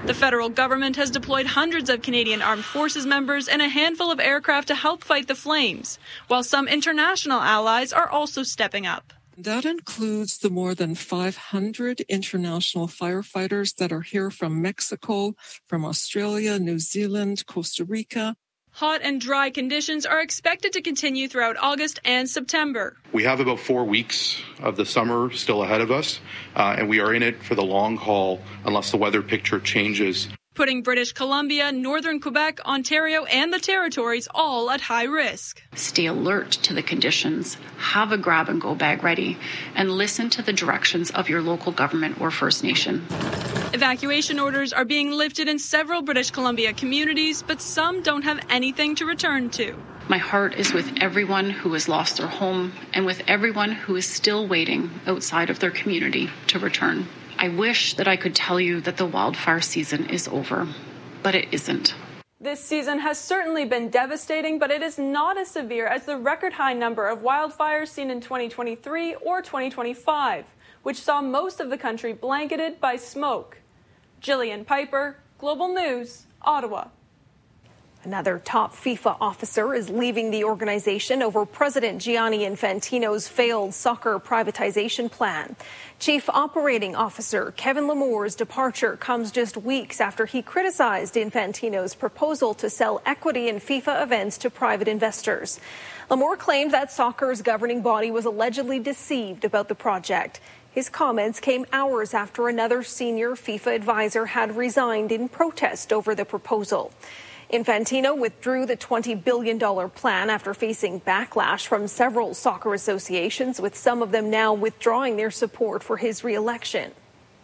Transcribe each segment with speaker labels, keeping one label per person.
Speaker 1: The federal government has deployed hundreds of Canadian Armed Forces members and a handful of aircraft to help fight the flames, while some international allies are also stepping up.
Speaker 2: That includes the more than 500 international firefighters that are here from Mexico, from Australia, New Zealand, Costa Rica.
Speaker 1: Hot and dry conditions are expected to continue throughout August and September.
Speaker 3: We have about 4 weeks of the summer still ahead of us, and we are in it for the long haul unless the weather picture changes.
Speaker 1: Putting British Columbia, Northern Quebec, Ontario, and the Territories all at high risk.
Speaker 4: Stay alert to the conditions, have a grab-and-go bag ready, and listen to the directions of your local government or First Nation.
Speaker 1: Evacuation orders are being lifted in several British Columbia communities, but some don't have anything to return to.
Speaker 4: My heart is with everyone who has lost their home and with everyone who is still waiting outside of their community to return. I wish that I could tell you that the wildfire season is over, but it isn't.
Speaker 1: This season has certainly been devastating, but it is not as severe as the record high number of wildfires seen in 2023 or 2025, which saw most of the country blanketed by smoke. Jillian Piper, Global News, Ottawa.
Speaker 5: Another top FIFA officer is leaving the organization over President Gianni Infantino's failed soccer privatization plan. Chief Operating Officer Kevin Lamour's departure comes just weeks after he criticized Infantino's proposal to sell equity in FIFA events to private investors. Lamour claimed that soccer's governing body was allegedly deceived about the project. His comments came hours after another senior FIFA advisor had resigned in protest over the proposal. Infantino withdrew the $20 billion plan after facing backlash from several soccer associations, with some of them now withdrawing their support for his re-election.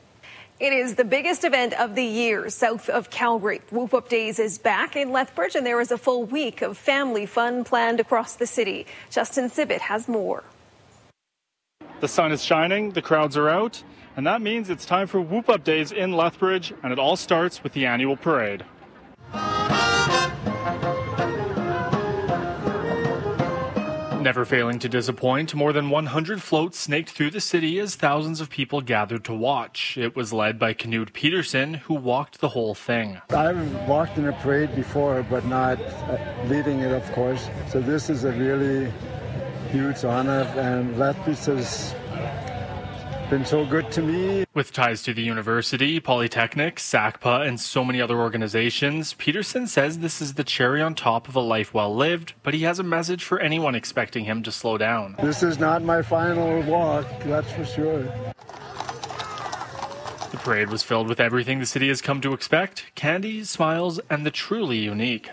Speaker 5: It is the biggest event of the year south of Calgary. Whoop Up Days is back in Lethbridge, and there is a full week of family fun planned across the city. Justin Sibbett has more.
Speaker 6: The sun is shining, the crowds are out, and that means it's time for Whoop Up Days in Lethbridge, and it all starts with the annual parade. Never failing to disappoint, more than 100 floats snaked through the city as thousands of people gathered to watch. It was led by Knut Peterson, who walked the whole thing.
Speaker 7: I've walked in a parade before, but not leading it, of course. So this is a really huge honor, and Lethbridge has been so good to me.
Speaker 6: With ties to the university, Polytechnic, SACPA, and so many other organizations, Peterson says this is the cherry on top of a life well lived, but he has a message for anyone expecting him to slow down.
Speaker 7: This is not my final walk, that's for sure.
Speaker 6: The parade was filled with everything the city has come to expect: candy, smiles, and the truly unique.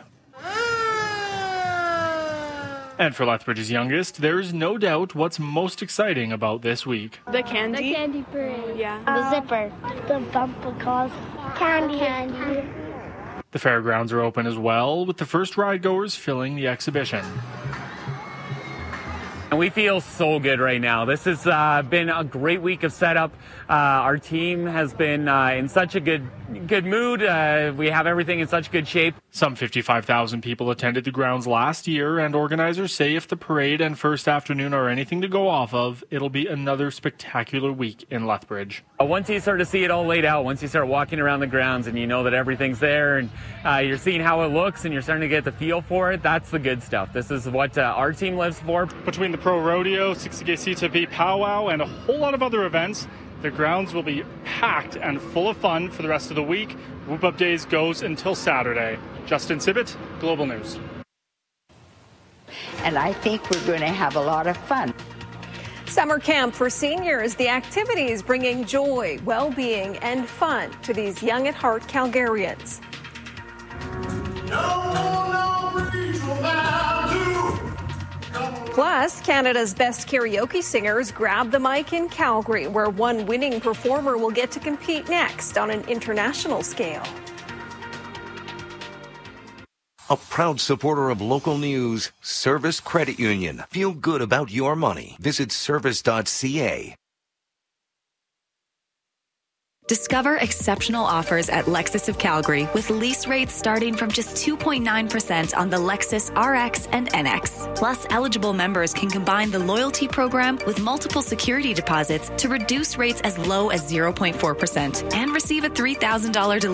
Speaker 6: And for Lethbridge's youngest, there is no doubt what's most exciting about this week.
Speaker 1: The candy?
Speaker 8: The candy parade.
Speaker 1: Yeah.
Speaker 8: The zipper. The bumper cars. Candy.
Speaker 6: The fairgrounds are open as well, with the first ride-goers filling the exhibition.
Speaker 9: And we feel so good right now. This has been a great week of setup. Our team has been in such a good mood. We have everything in such good shape.
Speaker 6: Some 55,000 people attended the grounds last year, and organizers say if the parade and first afternoon are anything to go off of, it'll be another spectacular week in Lethbridge.
Speaker 9: Once you sort of see it all laid out, once you start walking around the grounds and you know that everything's there, and you're seeing how it looks and you're starting to get the feel for it, that's the good stuff. This is what our team lives for.
Speaker 6: Between the Pro Rodeo, Siksika Beat Powwow, and a whole lot of other events, the grounds will be packed and full of fun for the rest of the week. Whoop Up Days goes until Saturday. Justin Sibbett, Global News.
Speaker 10: And I think we're going to have a lot of fun.
Speaker 5: Summer camp for seniors. The activity is bringing joy, well-being, and fun to these young at heart Calgarians. Plus, Canada's best karaoke singers grab the mic in Calgary, where one winning performer will get to compete next on an international scale.
Speaker 11: A proud supporter of local news, Service Credit Union. Feel good about your money. Visit service.ca.
Speaker 12: Discover exceptional offers at Lexus of Calgary with lease rates starting from just 2.9% on the Lexus RX and NX. Plus, eligible members can combine the loyalty program with multiple security deposits to reduce rates as low as 0.4% and receive a $3,000